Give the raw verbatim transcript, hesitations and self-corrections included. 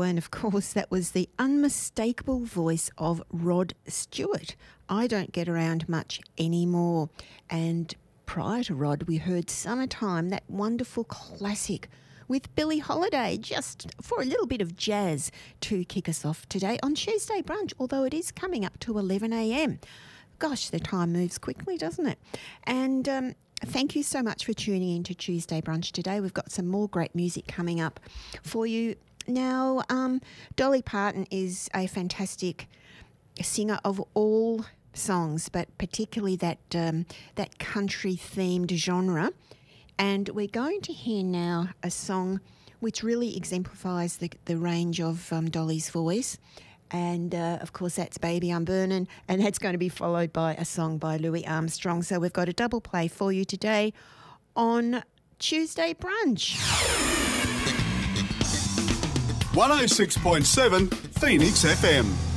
and of course that was the unmistakable voice of Rod Stewart. I don't get around much anymore. And prior to Rod, we heard Summertime, that wonderful classic with Billie Holiday, just for a little bit of jazz to kick us off today on Tuesday Brunch, although it is coming up to eleven a.m. Gosh, the time moves quickly, doesn't it? And um, thank you so much for tuning in to Tuesday Brunch today. We've got some more great music coming up for you. Now, um, Dolly Parton is a fantastic singer of all songs, but particularly that um, that country-themed genre. And we're going to hear now a song which really exemplifies the, the range of um, Dolly's voice. And, uh, of course, that's Baby I'm Burning, and that's going to be followed by a song by Louis Armstrong. So we've got a double play for you today on Tuesday Brunch. one oh six point seven Phoenix F M.